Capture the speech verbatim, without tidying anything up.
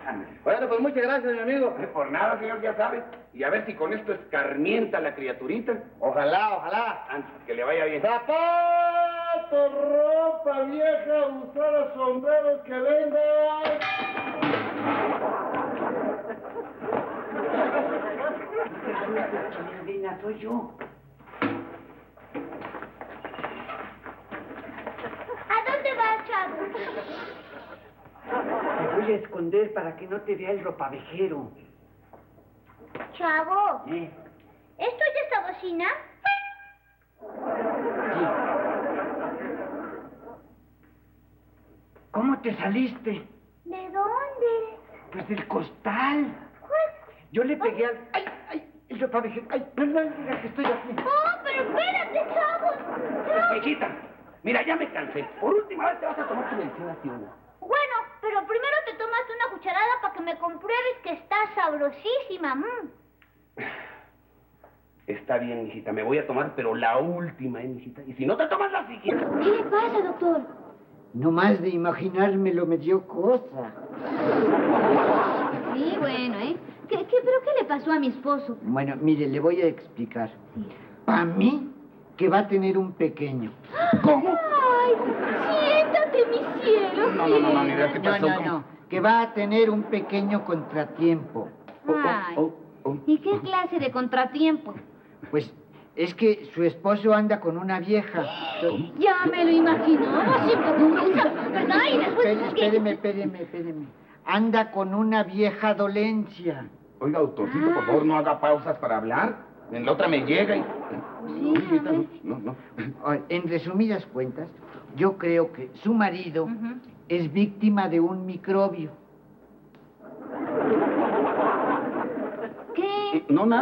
Bueno, pues muchas gracias, mi amigo. Por nada, señor, ya sabe. Y a ver si con esto escarmienta a la criaturita. Ojalá, ojalá. Antes que le vaya bien. ¡Zapatos, ropa vieja, usada, sombreros, que vengan! Reina, soy yo. ¿A dónde vas, chavo? Te voy a esconder para que no te vea el ropavejero. Chavo, ¿Eh? ¿es tuya esta bocina? Sí. ¿Cómo te saliste? ¿De dónde? Pues del costal. ¿Cuál? Yo le pegué al... ¡Ay, ay! El ropavejero. ¡Ay, no, no, mira que estoy aquí! Oh, pero espérate, chavo. Chavo. Mijita, mira, ya me cansé. Por última vez te vas a tomar tu medicina así una. Bueno, pero primero te tomas una cucharada para que me compruebes que está sabrosísima. Mm. Está bien, mijita, me voy a tomar, pero la última, ¿eh, mijita? Y si no te tomas la siguiente... ¿Qué le pasa, doctor? No más de imaginármelo me dio cosa. Sí, bueno, ¿eh? ¿Qué, qué, ¿Pero qué le pasó a mi esposo? Bueno, mire, le voy a explicar. Sí. Para mí, que va a tener un pequeño. ¿Cómo? ¡Ay! Siéntate, mi cielo. No, no, no, no, mira, ¿qué No, pasó? no, ¿Cómo? no. Que va a tener un pequeño contratiempo. Oh, oh, Ay. oh, oh. ¿Y qué clase de contratiempo? Pues es que su esposo anda con una vieja. Ya me lo imaginaba, siempre con esa, ¿verdad? Y después... Espéreme, espéreme, espéreme, espéreme. Anda con una vieja dolencia. Oiga, doctorcito, por favor, no haga pausas para hablar. En la otra me llega y... Sí, Mijita, a ver. no, no, no. Ahora, en resumidas cuentas, yo creo que su marido Ujú. es víctima de un microbio. ¿Qué? No, nada.